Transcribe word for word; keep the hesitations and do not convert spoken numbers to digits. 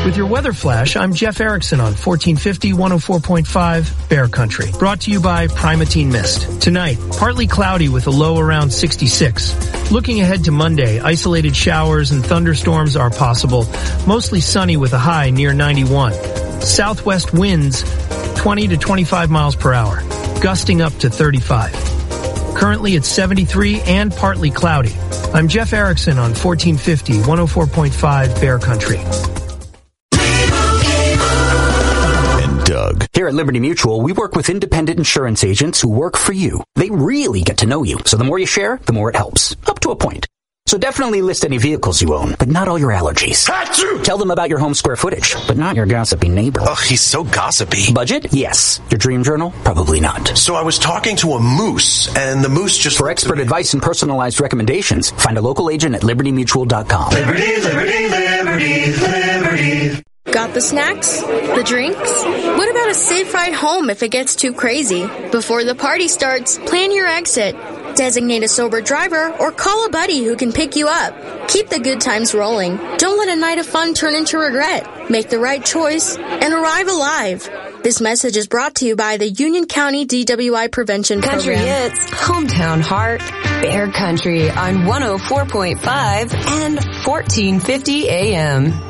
With your weather flash, I'm Jeff Erickson on fourteen fifty, one oh four point five Bear Country. Brought to you by Primatene Mist. Tonight, partly cloudy with a low around sixty-six. Looking ahead to Monday, isolated showers and thunderstorms are possible. Mostly sunny with a high near ninety-one. Southwest winds twenty to twenty-five miles per hour, gusting up to thirty-five. Currently it's seventy-three and partly cloudy. I'm Jeff Erickson on fourteen fifty, one oh four point five Bear Country. Doug. Here at Liberty Mutual, we work with independent insurance agents who work for you. They really get to know you, so the more you share, the more it helps. Up to a point. So definitely list any vehicles you own, but not all your allergies. Achoo! Tell them about your home square footage, but not your gossipy neighbor. Ugh, he's so gossipy. Budget? Yes. Your dream journal? Probably not. So I was talking to a moose, and the moose just... For expert advice and personalized recommendations, find a local agent at liberty mutual dot com. Liberty, liberty, liberty, liberty. Got the snacks? The drinks? What about a safe ride home if it gets too crazy? Before the party starts, plan your exit. Designate a sober driver or call a buddy who can pick you up. Keep the good times rolling. Don't let a night of fun turn into regret. Make the right choice and arrive alive. This message is brought to you by the Union County D W I Prevention Country Program. Hits, Hometown Heart, Bear Country on one oh four point five and fourteen fifty A M.